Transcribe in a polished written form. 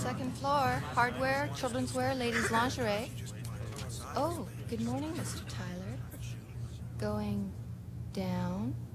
Second floor. Hardware, children's wear, ladies' lingerie. Oh, good morning, Mr. Tyler. Going down.